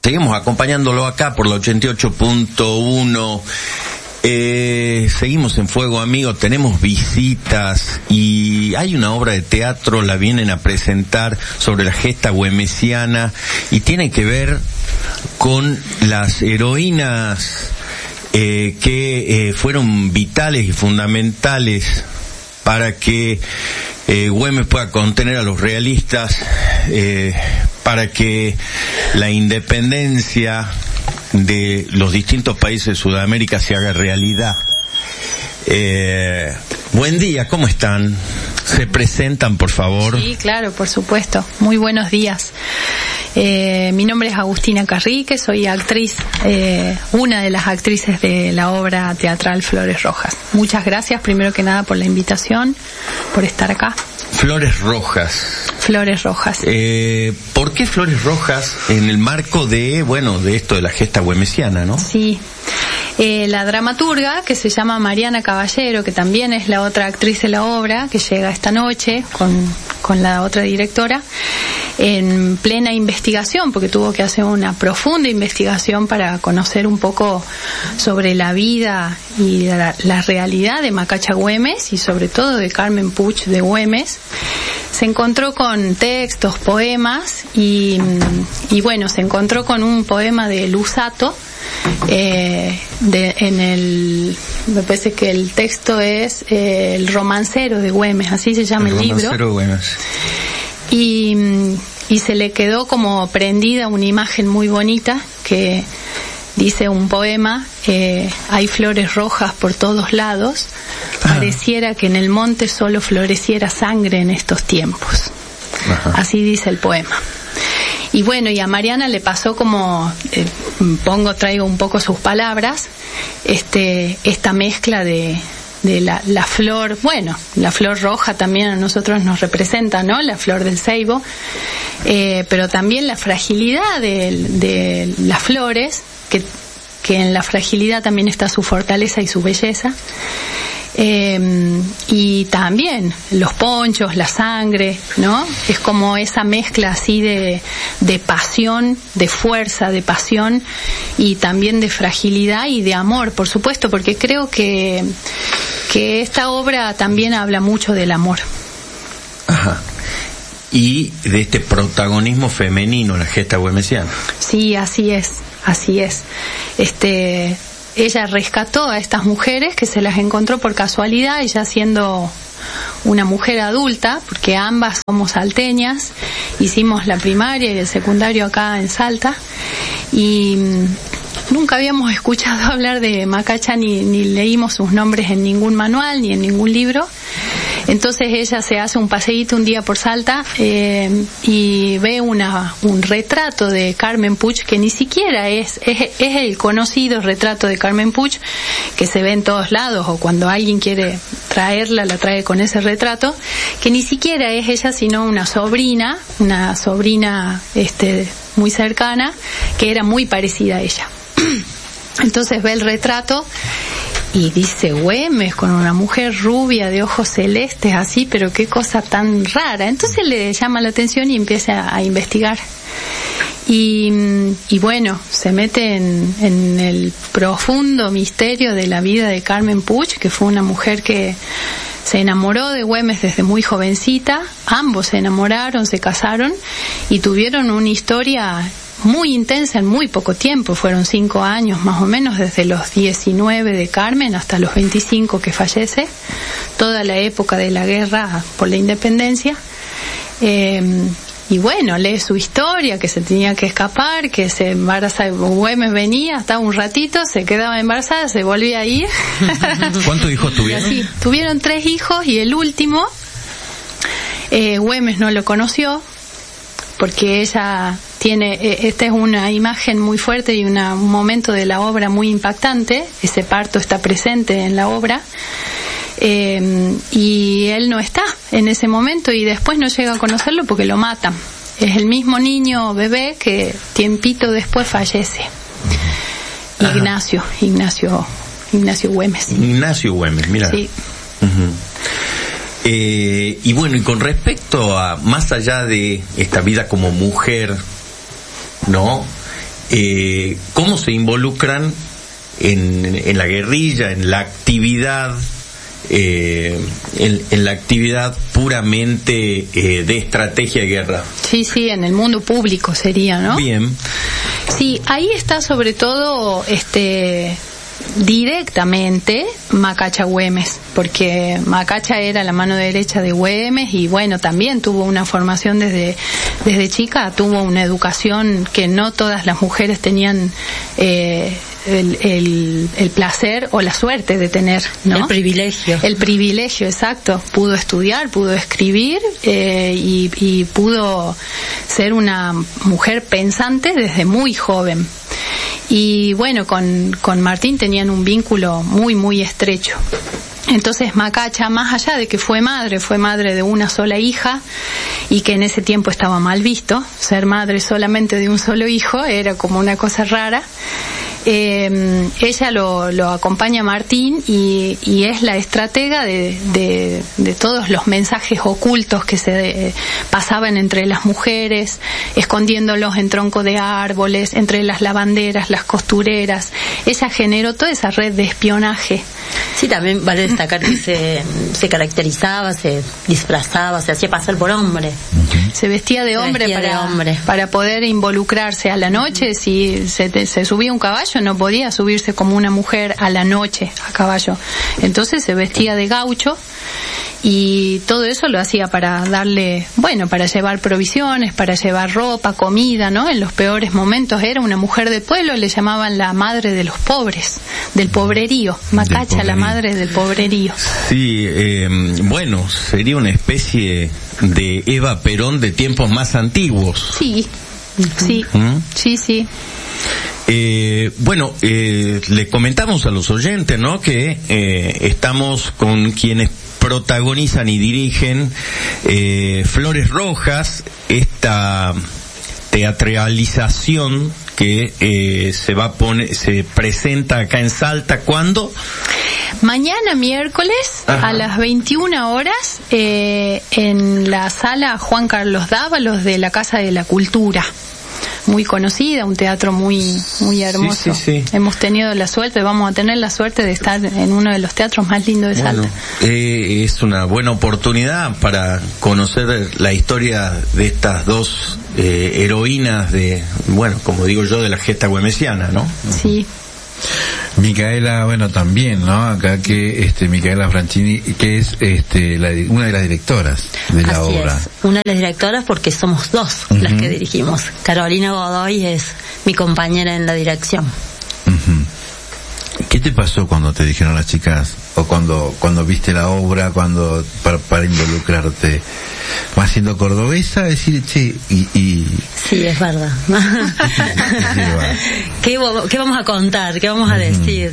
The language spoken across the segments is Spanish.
Seguimos acompañándolo acá por la 88.1. Seguimos en Fuego Amigo, tenemos visitas y hay una obra de teatro, la vienen a presentar, sobre la gesta güemesiana, y tiene que ver con las heroínas que fueron vitales y fundamentales para que Güemes pueda contener a los realistas, para que la independencia de los distintos países de Sudamérica se haga realidad. Buen día, ¿cómo están? ¿Se presentan, por favor? Sí, claro, por supuesto. Muy buenos días. Mi nombre es Agustina Carrique, soy actriz, una de las actrices de la obra teatral Flores Rojas. Muchas gracias, primero que nada, por la invitación, por estar acá. Flores Rojas. Flores Rojas. ¿Por qué Flores Rojas en el marco de esto de la gesta güemesiana, no? Sí. La dramaturga, que se llama Mariana Caballero, que también es la otra actriz de la obra, que llega esta noche con la otra directora, en plena investigación, porque tuvo que hacer una profunda investigación para conocer un poco sobre la vida y la realidad de Macacha Güemes, y sobre todo de Carmen Puch de Güemes. Se encontró con textos, poemas, y bueno, se encontró con un poema de Lusato, me parece que el texto es El romancero de Güemes, así se llama el libro. El romancero de Güemes. Y se le quedó como prendida una imagen muy bonita que dice un poema: hay flores rojas por todos lados, pareciera que en el monte solo floreciera sangre en estos tiempos. Ajá. Así dice el poema. Y bueno, y a Mariana le pasó como, traigo un poco sus palabras, esta mezcla de la flor, la flor roja también a nosotros nos representa, ¿no? La flor del ceibo, pero también la fragilidad de las flores, que en la fragilidad también está su fortaleza y su belleza. Y también los ponchos, la sangre, ¿no? Es como esa mezcla así de pasión, de fuerza, de pasión, y también de fragilidad y de amor, por supuesto, porque creo que esta obra también habla mucho del amor. Ajá. Y de este protagonismo femenino, la gesta güemesiana. Sí, así es. Ella rescató a estas mujeres que se las encontró por casualidad, ella siendo una mujer adulta, porque ambas somos salteñas, hicimos la primaria y el secundario acá en Salta, y nunca habíamos escuchado hablar de Macacha ni leímos sus nombres en ningún manual ni en ningún libro. Entonces ella se hace un paseíto un día por Salta y ve un retrato de Carmen Puch, que ni siquiera es el conocido retrato de Carmen Puch que se ve en todos lados, o cuando alguien quiere traerla, la trae con ese retrato, que ni siquiera es ella, sino una sobrina muy cercana, que era muy parecida a ella. Entonces ve el retrato y dice: Güemes, con una mujer rubia de ojos celestes así, pero qué cosa tan rara. Entonces le llama la atención y empieza a investigar. Y bueno, se mete en el profundo misterio de la vida de Carmen Puch, que fue una mujer que se enamoró de Güemes desde muy jovencita. Ambos se enamoraron, se casaron y tuvieron una historia muy intensa en muy poco tiempo. Fueron 5 años más o menos, desde los 19 de Carmen hasta los 25 que fallece, toda la época de la guerra por la independencia. Y bueno, lee su historia, que se tenía que escapar, que se embaraza, Güemes venía, estaba un ratito, se quedaba embarazada, se volvía a ir. ¿Cuántos hijos tuvieron? Así, tuvieron 3 hijos, y el último, Güemes no lo conoció, porque ella esta es una imagen muy fuerte y un momento de la obra muy impactante. Ese parto está presente en la obra, y él no está en ese momento, y después no llega a conocerlo porque lo matan. Es el mismo niño bebé que tiempito después fallece. Ignacio Güemes. Ignacio Güemes, mira. Sí. Uh-huh. Y bueno, y con respecto a, más allá de esta vida como mujer, ¿no? cómo se involucran en la guerrilla, en la actividad, en la actividad puramente de estrategia de guerra. Sí, en el mundo público sería, ¿no? Bien. Sí, ahí está sobre todo directamente Macacha Güemes, porque Macacha era la mano derecha de Güemes y bueno, también tuvo una formación desde chica, tuvo una educación que no todas las mujeres tenían el placer o la suerte de tener, ¿no? El privilegio, exacto. Pudo estudiar, pudo escribir y pudo ser una mujer pensante desde muy joven. Y bueno, con Martín tenían un vínculo muy, muy estrecho. Entonces Macacha, más allá de que fue madre de una sola hija y que en ese tiempo estaba mal visto, ser madre solamente de un solo hijo era como una cosa rara. Ella lo acompaña a Martín y es la estratega de todos los mensajes ocultos que se pasaban entre las mujeres, escondiéndolos en troncos de árboles, entre las lavanderas, las costureras. Ella generó toda esa red de espionaje. Sí, también vale destacar que se caracterizaba, se disfrazaba, se hacía pasar por hombre. Se vestía de hombre para poder involucrarse a la noche. Si se subía un caballo, no podía subirse como una mujer a la noche a caballo. Entonces se vestía de gaucho y todo eso lo hacía para darle, para llevar provisiones, para llevar ropa, comida, ¿no? En los peores momentos era una mujer de pueblo, le llamaban la madre de los pobres, del pobrerío. Macacha, la madre del pobrerío. Sí, sería una especie de Eva Perón de tiempos más antiguos. Sí. Le comentamos a los oyentes, ¿no? Que estamos con quienes protagonizan y dirigen Flores Rojas, esta teatralización que se presenta acá en Salta. ¿Cuándo? Mañana miércoles a las 21 horas en la sala Juan Carlos Dávalos de la Casa de la Cultura. Muy conocida, un teatro muy hermoso. Sí. Hemos tenido la suerte, vamos a tener la suerte de estar en uno de los teatros más lindos de Salta. Es una buena oportunidad para conocer la historia de estas dos heroínas como digo yo, de la gesta güemesiana, ¿no? Sí. Micaela, también, ¿no? Acá que Micaela Franchini, que es una de las directoras de la obra. Así es, una de las directoras porque somos dos las que dirigimos. Carolina Godoy es mi compañera en la dirección. ¿Qué te pasó cuando te dijeron las chicas, o cuando viste la obra, para involucrarte? ¿Más siendo cordobesa? Decir, y... Sí, es verdad. ¿Qué vamos a contar? ¿Qué vamos a decir?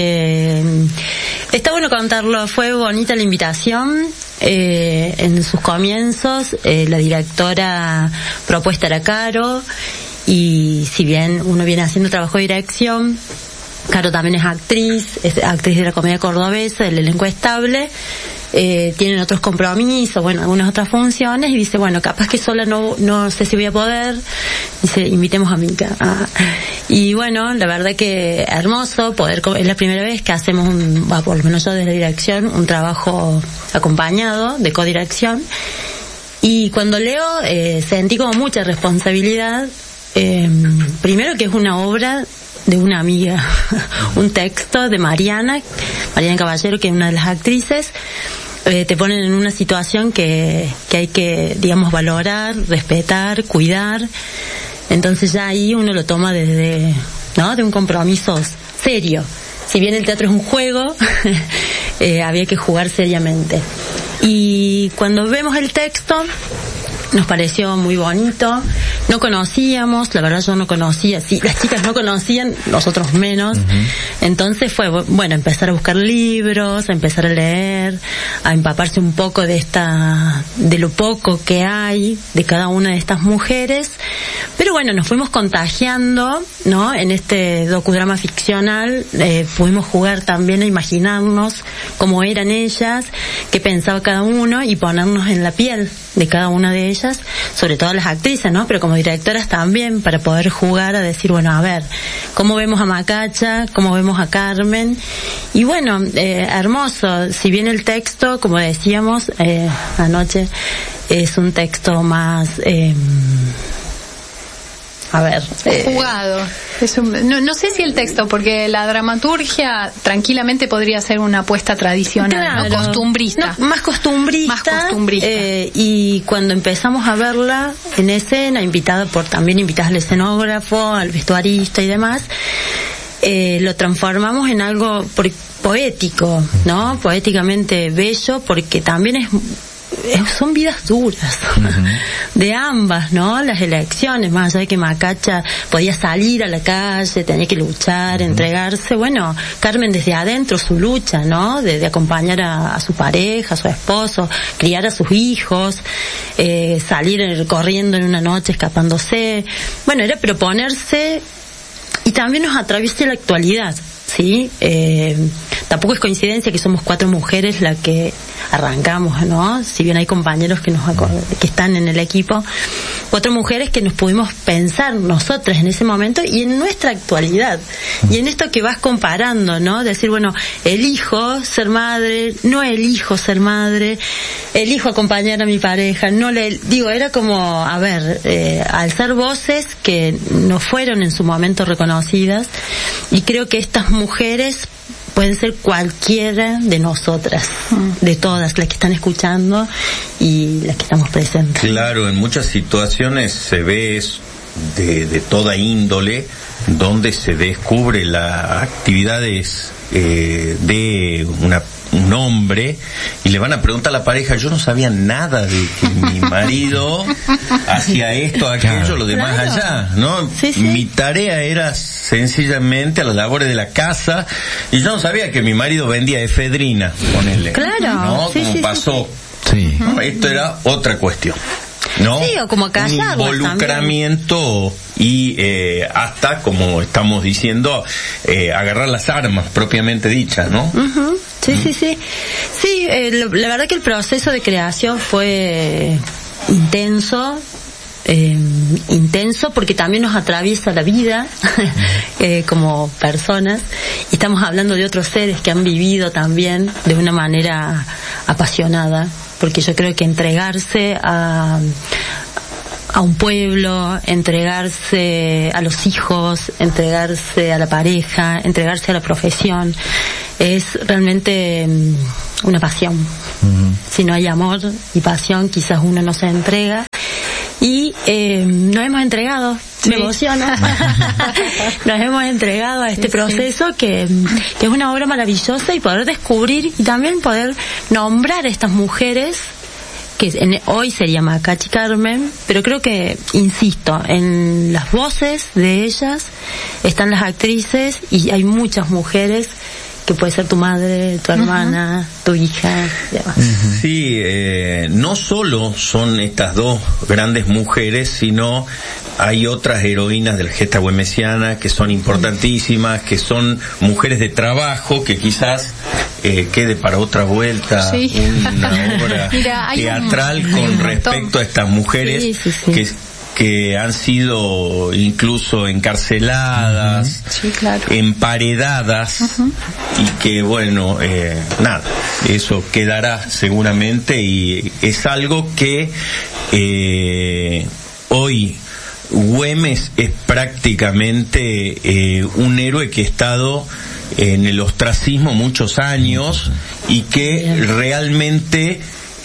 Está bueno contarlo. Fue bonita la invitación. En sus comienzos, la directora propuesta era Caro, y si bien uno viene haciendo trabajo de dirección, Caro también es actriz de la comedia cordobesa, del elenco estable, tienen otros compromisos, algunas otras funciones, y dice, capaz que sola no sé si voy a poder, dice, invitemos a Mica. Y la verdad que hermoso es la primera vez que hacemos por lo menos yo desde la dirección, un trabajo acompañado de codirección, y cuando leo sentí como mucha responsabilidad, primero que es una obra de una amiga, un texto de Mariana Caballero, que es una de las actrices. Te ponen en una situación que hay que, valorar, respetar, cuidar. Entonces ya ahí uno lo toma desde, de un compromiso serio. Si bien el teatro es un juego, había que jugar seriamente. Y cuando vemos el texto, nos pareció muy bonito. No conocíamos, la verdad yo no conocía, sí, las chicas no conocían, nosotros menos. Entonces fue, empezar a buscar libros, a empezar a leer, a empaparse un poco de lo poco que hay de cada una de estas mujeres. Pero nos fuimos contagiando, ¿no? En este docudrama ficcional, pudimos jugar también a imaginarnos cómo eran ellas, qué pensaba cada uno y ponernos en la piel de cada una de ellas, sobre todo las actrices, ¿no? Pero como directoras también, para poder jugar a decir, bueno, a ver, ¿cómo vemos a Macacha? ¿Cómo vemos a Carmen? Y bueno, hermoso. Si bien el texto, como decíamos anoche, es un texto más... jugado. No sé si el texto, porque la dramaturgia tranquilamente podría ser una apuesta tradicional, claro, ¿no? Costumbrista. Más costumbrista. Y cuando empezamos a verla en escena, también invitadas al escenógrafo, al vestuarista y demás, lo transformamos en algo poético, ¿no? Poéticamente bello, porque también son vidas duras de ambas, ¿no? Las elecciones, más allá de que Macacha podía salir a la calle, tenía que luchar, entregarse, bueno, Carmen desde adentro su lucha, ¿no? De acompañar a su pareja, a su esposo, criar a sus hijos, salir corriendo en una noche, escapándose, bueno, era proponerse, y también nos atraviesa la actualidad, ¿sí? Tampoco es coincidencia que somos 4 mujeres las que arrancamos, ¿no? Si bien hay compañeros que están en el equipo, 4 mujeres que nos pudimos pensar nosotras en ese momento y en nuestra actualidad. Y en esto que vas comparando, ¿no? Decir, bueno, elijo ser madre, no elijo ser madre, elijo acompañar a mi pareja, era como, a ver, alzar voces que no fueron en su momento reconocidas, y creo que estas mujeres pueden ser cualquiera de nosotras, de todas las que están escuchando y las que estamos presentes. Claro, en muchas situaciones se ve de toda índole, donde se descubre las actividades de un hombre, y le van a preguntar a la pareja, yo no sabía nada de que mi marido hacía esto, aquello, claro, lo demás, claro, allá, ¿no? Sí. Mi tarea era sencillamente a las labores de la casa, y yo no sabía que mi marido vendía efedrina, ponele. Claro. ¿No? Como pasó. Sí. ¿No? Esto era otra cuestión, ¿no? Sí, o como callarlas, un involucramiento también. Y hasta, como estamos diciendo, agarrar las armas propiamente dichas, ¿no? Uh-huh. Sí. Sí, la verdad que el proceso de creación fue intenso porque también nos atraviesa la vida como personas, y estamos hablando de otros seres que han vivido también de una manera apasionada, porque yo creo que entregarse a un pueblo, entregarse a los hijos, entregarse a la pareja, entregarse a la profesión, es realmente una pasión. Uh-huh. Si no hay amor y pasión, quizás uno no se entrega. Y nos hemos entregado, sí. Me emociona, nos hemos entregado a este proceso que es una obra maravillosa, y poder descubrir y también poder nombrar a estas mujeres, que hoy sería Macacha y Carmen, pero creo que, insisto, en las voces de ellas están las actrices, y hay muchas mujeres que puede ser tu madre, tu hermana, uh-huh, tu hija, y demás. Uh-huh. Sí, no solo son estas 2 grandes mujeres, sino hay otras heroínas de la gesta güemesiana que son importantísimas, que son mujeres de trabajo, que quizás quede para otra vuelta, sí, una obra teatral con respecto a estas mujeres, sí. que han sido incluso encarceladas, sí, claro, emparedadas, uh-huh, y que bueno, eso quedará seguramente, y es algo que hoy Güemes es prácticamente un héroe que ha estado en el ostracismo muchos años, y que realmente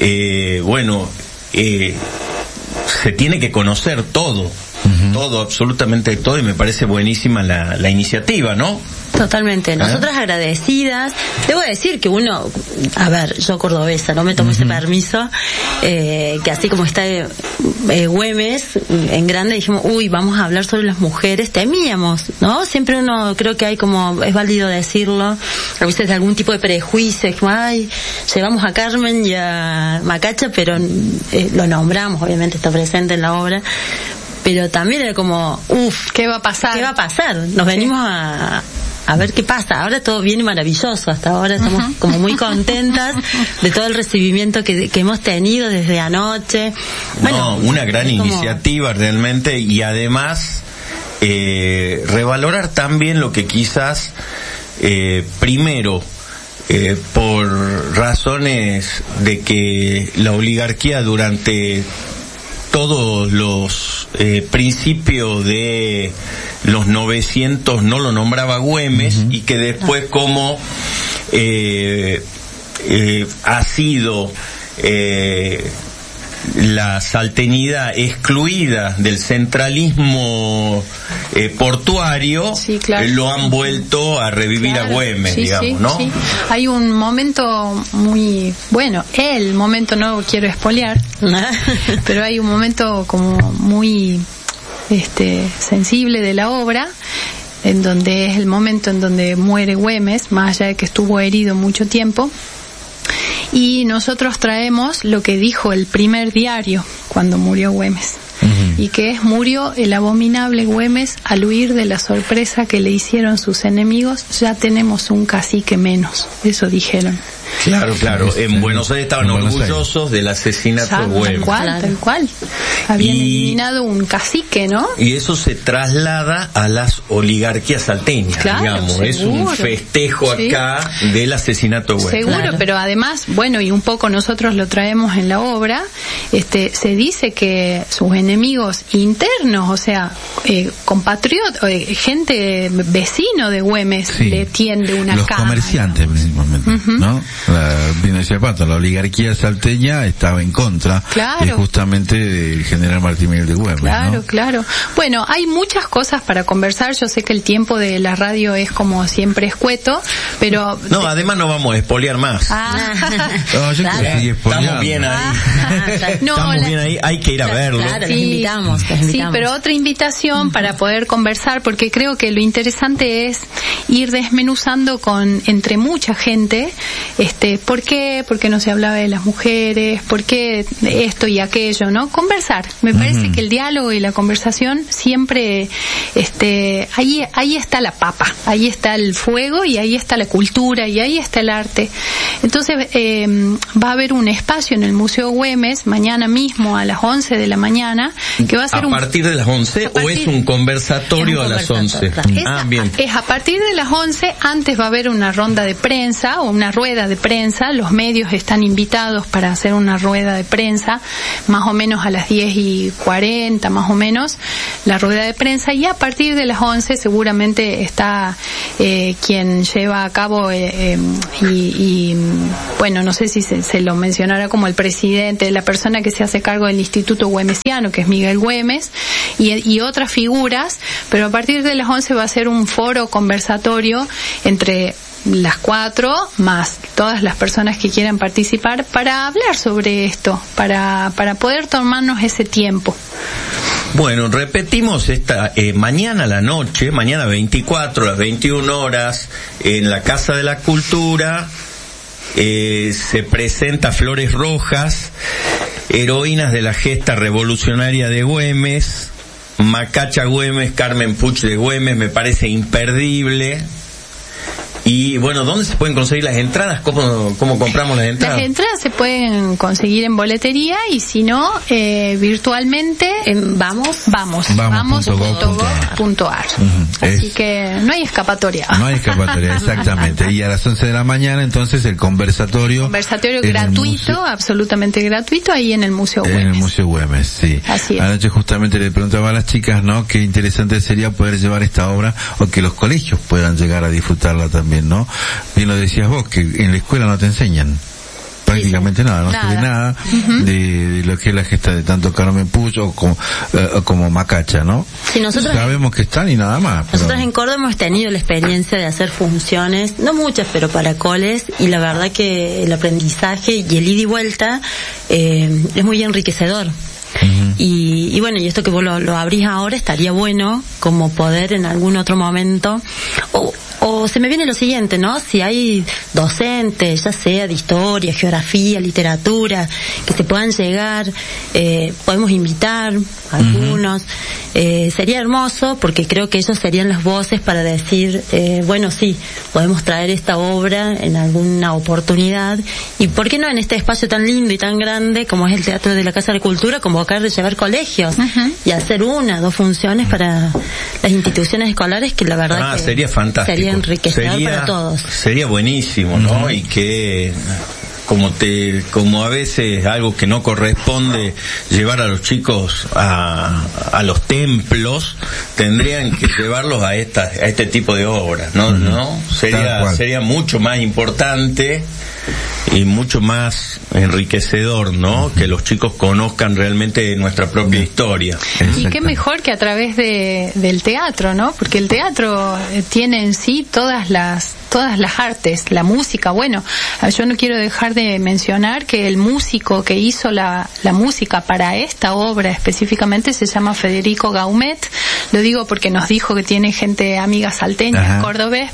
se tiene que conocer todo, uh-huh, todo, absolutamente todo, y me parece buenísima la iniciativa, ¿no? Totalmente, nosotras agradecidas. Debo decir que yo cordobesa, no me tomo, uh-huh, ese permiso, que así como está Güemes en grande, dijimos, vamos a hablar sobre las mujeres, temíamos, ¿no? Siempre uno, creo que hay como, es válido decirlo, a veces de algún tipo de prejuicio, llevamos a Carmen y a Macacha, pero lo nombramos, obviamente está presente en la obra, pero también era como, ¿qué va a pasar? Nos venimos a ver qué pasa. Ahora todo viene maravilloso, hasta ahora estamos como muy contentas de todo el recibimiento que hemos tenido desde anoche. Bueno, una gran iniciativa realmente, y además revalorar también lo que quizás primero por razones de que la oligarquía durante todos los principios de los 900 no lo nombraba Güemes, y que después como ha sido la salteñidad excluida del centralismo portuario, sí, claro, lo han vuelto a revivir, claro, a Güemes, sí, digamos, sí, ¿no? Sí. Hay un momento muy bueno, el momento, no quiero espolear, pero hay un momento como muy sensible de la obra, en donde es el momento en donde muere Güemes, más allá de que estuvo herido mucho tiempo. Y nosotros traemos lo que dijo el primer diario cuando murió Güemes, y que murió el abominable Güemes al huir de la sorpresa que le hicieron sus enemigos, ya tenemos un cacique menos, eso dijeron. Claro. En Buenos Aires estaban orgullosos del asesinato de Güemes. Tal cual. Habían eliminado un cacique, ¿no? Y eso se traslada a las oligarquías salteñas, claro, digamos. Seguro. Es un festejo acá del asesinato de Güemes. Seguro, pero además, bueno, y un poco nosotros lo traemos en la obra, se dice que sus enemigos internos, o sea, compatriotas, gente vecino de Güemes, le tiende una los cama. Los comerciantes, principalmente, ¿no? Bien decía Pato, la oligarquía salteña estaba en contra, claro, justamente del general Martín Miguel de Güemes, ¿no? Claro. Bueno, hay muchas cosas para conversar. Yo sé que el tiempo de la radio es como siempre escueto, pero... No, además no vamos a espolear más. No, yo creo que sigue espoleando. Estamos bien ahí. Estamos bien ahí, hay que ir a verlo. Claro, les invitamos. Sí, pero otra invitación para poder conversar, porque creo que lo interesante es ir desmenuzando entre mucha gente, ¿por qué? ¿Por qué no se hablaba de las mujeres? ¿Por qué esto y aquello, no? Conversar. Me parece que el diálogo y la conversación siempre, ahí está la papa, ahí está el fuego y ahí está la cultura y ahí está el arte. Entonces, va a haber un espacio en el Museo Güemes mañana mismo a las 11 de la mañana, que va a ser ¿A partir de las 11 o es un conversatorio a las 11? Bien. Es a partir de las 11, antes va a haber una ronda de prensa o una rueda de prensa, los medios están invitados para hacer una rueda de prensa, más o menos a las 10:40, más o menos, la rueda de prensa, y a partir de las 11 seguramente está quien lleva a cabo, y bueno, no sé si se lo mencionará como el presidente, la persona que se hace cargo del Instituto Güemesiano, que es Miguel Güemes, y otras figuras, pero a partir de las 11 va a ser un foro conversatorio entre las 4 más todas las personas que quieran participar para hablar sobre esto, para poder tomarnos ese tiempo. Bueno, repetimos mañana a la noche, mañana 24 a las 21 horas, en la Casa de la Cultura, se presenta Flores Rojas, heroínas de la gesta revolucionaria de Güemes, Macacha Güemes, Carmen Puch de Güemes, me parece imperdible. Y bueno, ¿dónde se pueden conseguir las entradas? ¿Cómo compramos las entradas? Las entradas se pueden conseguir en boletería, y si no, virtualmente en vamos.gov.ar. Así que no hay escapatoria. No hay escapatoria, exactamente. Y a las 11 de la mañana, entonces, el conversatorio gratuito, absolutamente gratuito, ahí en el Museo Güemes. En el Museo Güemes, sí. Así es. Anoche justamente le preguntaba a las chicas, ¿no?, qué interesante sería poder llevar esta obra, o que los colegios puedan llegar a disfrutarla también, ¿no? Bien lo decías vos, que en la escuela no te enseñan prácticamente nada, se ve nada de lo que es la gesta de tanto Carmen Puch o como Macacha, ¿no? Sí, nosotros sabemos que están y nada más. Nosotros en Córdoba hemos tenido la experiencia de hacer funciones, no muchas, pero para coles, y la verdad que el aprendizaje y el ida y vuelta es muy enriquecedor. Y bueno, y esto que vos lo abrís ahora, estaría bueno como poder en algún otro momento, o se me viene lo siguiente, ¿no? Si hay docentes, ya sea de historia, geografía, literatura, que se puedan llegar, podemos invitar a algunos, sería hermoso, porque creo que ellos serían las voces para decir, bueno, sí, podemos traer esta obra en alguna oportunidad, y por qué no en este espacio tan lindo y tan grande como es el Teatro de la Casa de Cultura, convocar de llevar colegios y hacer 1 o 2 funciones para las instituciones escolares, que la verdad que sería fantástico, sería enriquecedor para todos. Sería buenísimo, ¿no? Y que como a veces algo que no corresponde llevar a los chicos a los templos, tendrían que llevarlos a este tipo de obras, ¿no? Sería mucho más importante y mucho más enriquecedor, ¿no? Que los chicos conozcan realmente nuestra propia historia. Y qué mejor que a través del teatro, ¿no? Porque el teatro tiene en sí todas las artes, la música. Bueno, yo no quiero dejar de mencionar que el músico que hizo la música para esta obra específicamente se llama Federico Gaumet. Lo digo porque nos dijo que tiene gente amiga salteña, cordobés,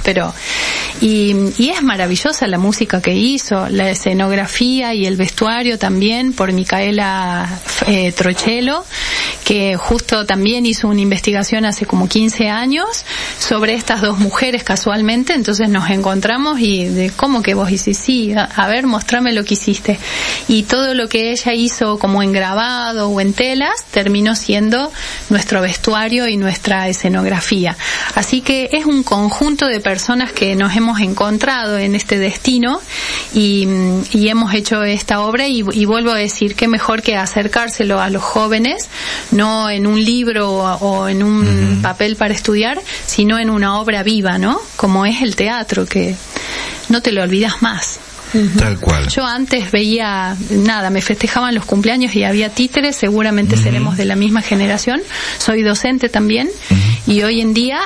y es maravillosa la música que hizo, la escenografía y el vestuario también por Micaela Trochelo, que justo también hizo una investigación hace como 15 años sobre estas 2 mujeres casualmente. Entonces nos encontramos y de cómo que vos hiciste, sí, a ver, mostrame lo que hiciste, y todo lo que ella hizo como en grabado o en telas terminó siendo nuestro vestuario y nuestra escenografía. Así que es un conjunto de personas que nos hemos encontrado en este destino y hemos hecho esta obra, y vuelvo a decir, qué mejor que acercárselo a los jóvenes, no en un libro o en un papel para estudiar, sino en una obra viva, ¿no? Como es el teatro, que no te lo olvidas más. Tal cual. Yo antes veía, me festejaban los cumpleaños y había títeres, seguramente seremos de la misma generación. Soy docente también, y hoy en día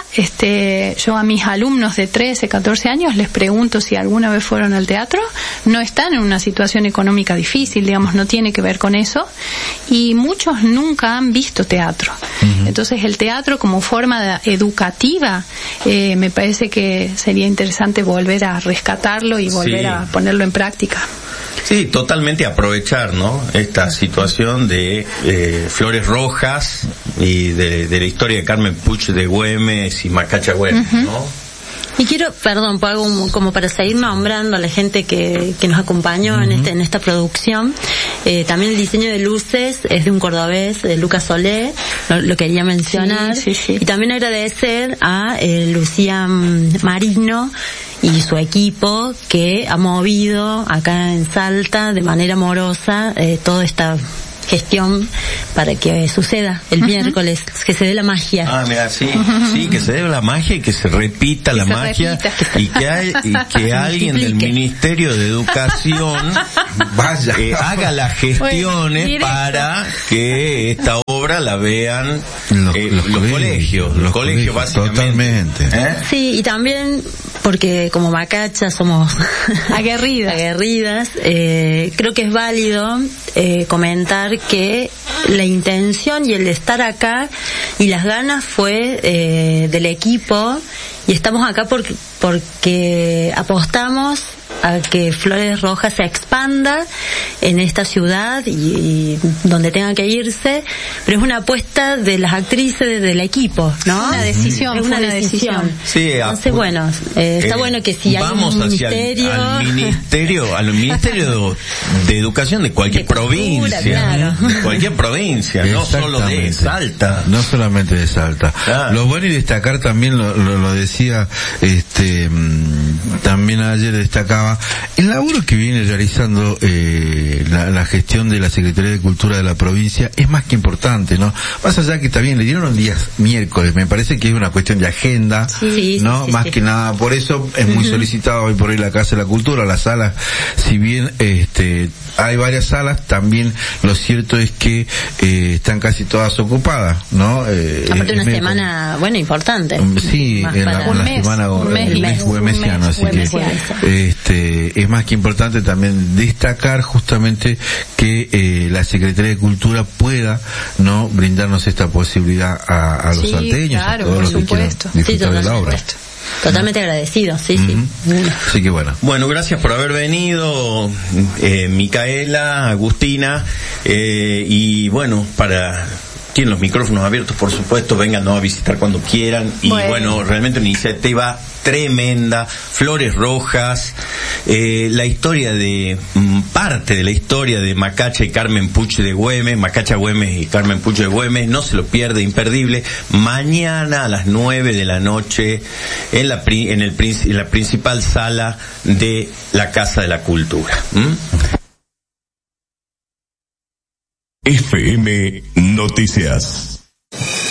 yo a mis alumnos de 13, 14 años les pregunto si alguna vez fueron al teatro. No están en una situación económica difícil, digamos, no tiene que ver con eso, y muchos nunca han visto teatro. Entonces el teatro como forma educativa, me parece que sería interesante volver a rescatarlo y volver a ponerlo en práctica. Sí, totalmente aprovechar, ¿no? Esta situación de Flores Rojas y de la historia de Carmen Puig de Güemes y Macacha Güemes, ¿no? Y quiero, perdón, como para seguir nombrando a la gente que nos acompañó en esta producción. También el diseño de luces es de un cordobés, de Lucas Solé, lo quería mencionar. Sí. Y también agradecer a Lucía Marino y su equipo, que ha movido acá en Salta de manera amorosa toda esta gestión para que suceda el miércoles, que se dé la magia. Mira, sí, que se dé la magia y que se repita la magia, y que alguien del Ministerio de Educación haga las gestiones para que esta obra la vean los colegios. Los colegios básicamente. Totalmente. Sí, y también porque como Macacha somos aguerridas, creo que es válido comentar que la intención y el estar acá y las ganas fue del equipo, y estamos acá porque apostamos a que Flores Rojas se expanda en esta ciudad y donde tenga que irse, pero es una apuesta de las actrices del equipo, ¿no? Una decisión, es una decisión. Sí, entonces bueno, está bueno que si hay un ministerio, al ministerio de educación de cualquier provincia, claro. De cualquier provincia, no solo de Salta, no solamente de Salta. Claro. Lo bueno, y destacar también lo decía también ayer destacaba el laburo que viene realizando la gestión de la Secretaría de Cultura de la provincia. Es más que importante, ¿no? Más allá que está bien, le dieron un día miércoles, me parece que es una cuestión de agenda, ¿no? Más que nada, por eso es muy solicitado hoy por hoy la Casa de la Cultura, la sala, si bien hay varias salas, también lo cierto es que están casi todas ocupadas, ¿no? Aparte una semana, importante. Sí, en la Un la mes, semana un mes, el mes güemesiano, así que es más que importante también destacar justamente que la Secretaría de Cultura pueda no brindarnos esta posibilidad a los salteños, claro, a todos los que quieran disfrutar de la obra. Totalmente agradecido, sí. Así que bueno. Bueno, gracias por haber venido, Micaela, Agustina, y bueno, tienen los micrófonos abiertos, por supuesto, vengan a visitar cuando quieran, y bueno, realmente una iniciativa tremenda, flores rojas, la historia parte de la historia de Macacha y Carmen Puch de Güemes, Macacha Güemes y Carmen Puch de Güemes, no se lo pierde, imperdible, mañana a las 9 de la noche en la principal sala de la Casa de la Cultura. FM Noticias.